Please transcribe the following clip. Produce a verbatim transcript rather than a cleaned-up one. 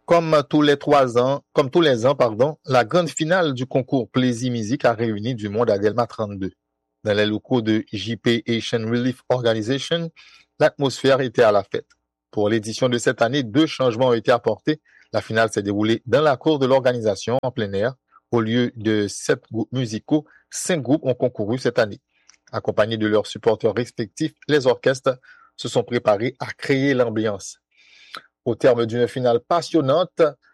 Comme tous les trois ans, comme tous les ans, pardon, la grande finale du concours Plaisir Musique a réuni du monde à Delma trente-deux. Dans les locaux de J P Haitian Relief Organization, l'atmosphère était à la fête. Pour l'édition de cette année, deux changements ont été apportés. La finale s'est déroulée dans la cour de l'organisation en plein air. Au lieu de sept groupes musicaux, cinq groupes ont concouru cette année. Accompagnés de leurs supporters respectifs, les orchestres se sont préparés à créer l'ambiance. Au terme d'une finale passionnante,